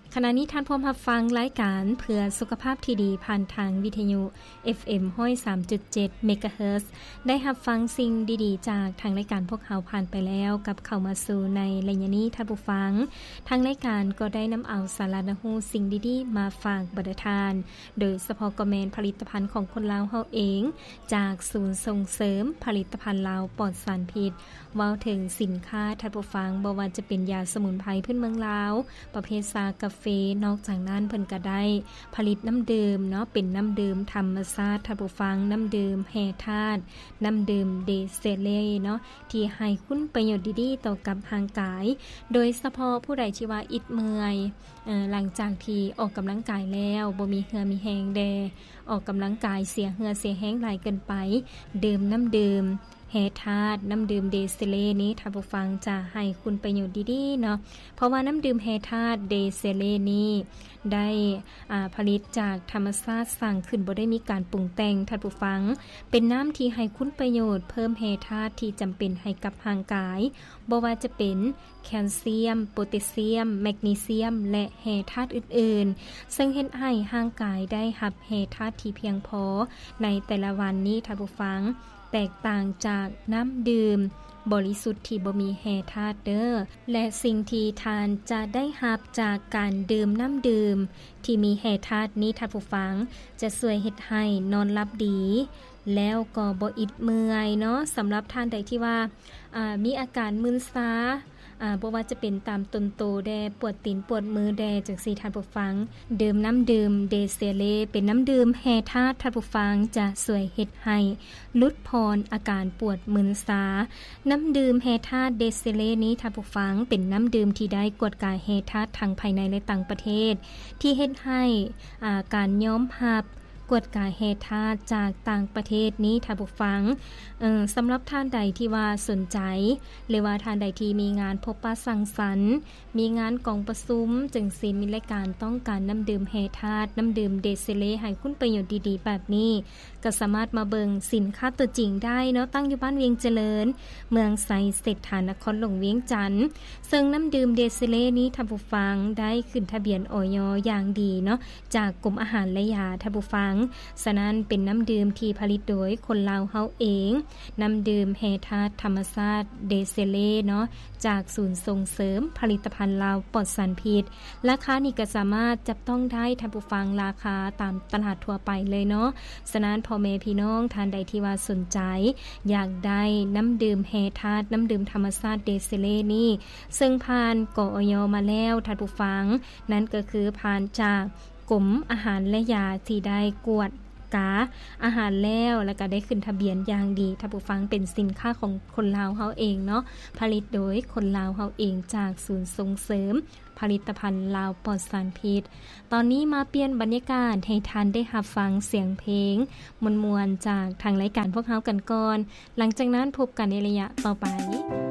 ขณะนี้ท่านพร้อมรับฟังรายการเพื่อสุขภาพที่ดีผ่านทางวิทยุ FM 103.7 เมกะเฮิรตซ์ ได้รับฟังสิ่งดีๆจากทางรายการพวกเราผ่านไปแล้วกับเข้ามาสู่ในระยะนี้ท่านผู้ฟังทางรายการก็ได้นำเอาสาระหูสิ่งดีๆมาฝากบรรดาทานโดยเฉพาะก็แม่นผลิตภัณฑ์ของคนลาวเฮาเองจากศูนย์ส่งเสริมผลิตภัณฑ์ลาวปลอดสารพิษเว้าถึงสินค้าท่านผู้ฟังบ่ว่าจะเป็นยาสมุนไพรพื้นเมืองลาวประเภทชากาแฟนอกจากนั้นเพิ่นก็ได้ผลิตน้ำดื่มเนาะเป็นน้ำดื่มธรรมชาติท่านผู้ฟังน้ำดื่มแร่ธาตุน้ำดื่มเดเซเลเนาะที่ให้คุณประโยชน์ดีๆต่อกับร่างกายโดยเฉพาะผู้ใดที่ว่าอิดเมื่อยหลังจากที่ออกกำลังกายแล้วบ่มีเหือมีแรงแดออกกำลังกายเสียเหือเสียแรงหลายเกินไปดื่มน้ำดื่มแร่ธาตุน้ำดื่มเดซิเลนี้ท่านผู้ฟังจะให้คุณประโยชน์ดีๆเนาะเพราะว่าน้ำดื่มแร่ธาตุเดซิเลนี้ได้ผลิตจากธรรมชาติสร้างขึ้นบ่ได้มีการปรุงแต่งท่านผู้ฟังเป็นน้ำที่ให้คุณประโยชน์เพิ่มแร่ธาตุที่จำเป็นให้กับร่างกายบ่ว่าจะเป็นแคลเซียมโพแทสเซียมแมกนีเซียมและแร่ธาตุอื่นๆซึ่งเฮ็ดให้ร่างกายได้รับแร่ธาตุที่เพียงพอในแต่ละวันนี้ท่านผู้ฟังแตกต่างจากน้ำดื่มบริสุทธิ์ที่บ่มีแร่ธาตุเด้อและสิ่งที่ทานจะได้รับจากการดื่มน้ำดื่มที่มีแร่ธาตุนี้ท่านผู้ฟังจะช่วยเฮ็ดให้นอนหลับดีแล้วก็บ่อิดเมื่อยเนาะสำหรับท่านใดที่ว่ามีอาการมึนช้าบ่ว่าจะเป็นตามต้นโตแดปวดตีนปวดมือแดจังซี่ท่านผู้ฟังดื่มน้ำดื่มเดเซเลเป็นน้ำดื่มแร่ธาตุท่านผู้ฟังจะช่วยเฮ็ดให้ลดพรอาการปวดมึนช้าน้ำดื่มแร่ธาตุเดเซเลนี้ท่านผู้ฟังเป็นน้ำดื่มที่ได้กวดกายแร่ธาตุทางภายในและต่างประเทศที่เฮ็ดให้การยอมรับกวดกายแร่ธาตุจากต่างประเทศนี้ท่านผู้ฟังสำหรับท่านใดที่ว่าสนใจหรือว่าท่านใดที่มีงานพบปะสังสรรค์มีงานกองประชุมจึงสิมีรายการต้องการน้ำดื่มแร่ธาตุน้ำดื่มเดซิเลให้คุณประโยชน์ดีๆแบบนี้ก็สามารถมาเบิงสินค้าตัวจริงได้เนาะตั้งอยู่บ้านเวียงเจริญเมืองไสเศรษฐานครหลวงเวียงจันทน์ซึ่งน้ำดื่มเดซิเลนี้ท่านผู้ฟังได้ขึ้นทะเบียนอย.อย่างดีเนาะจากกรมอาหารและยาท่านผู้ฟังฉะนั้นเป็นน้ำดื่มที่ผลิตโดยคนลาวเฮาเองน้ำดื่มแร่ธาตุธรรมชาติเดเซเลเนาะจากศูนย์ส่งเสริมผลิตภัณฑ์ลาวปลอดสารพิษราคานี่ก็สามารถจับต้องได้ท่านผู้ฟังราคาตามตลาดทั่วไปเลยเนาะฉะนั้นพ่อแม่พี่น้องท่านใดที่ว่าสนใจอยากได้น้ำดื่มแร่ธาตุน้ำดื่มธรรมชาติเดเซเลนี่ซึ่งผ่านกอย.มาแล้วท่านผู้ฟังนั่นก็คือผ่านจากกรมอาหารและยาที่ได้กวดอาหารแล้วก็ได้ขึ้นทะเบียนอย่างดีท่านผู้ฟังเป็นสินค้าของคนลาวเฮาเองเนาะผลิตโดยคนลาวเฮาเองจากศูนย์ส่งเสริมผลิตภัณฑ์ลาวปลอดสารพิษตอนนี้มาเปลี่ยนบรรยากาศให้ท่านได้รับฟังเสียงเพลงมวลๆจากทางรายการพวกเฮากันก่อนหลังจากนั้นพบกันในระยะต่อไป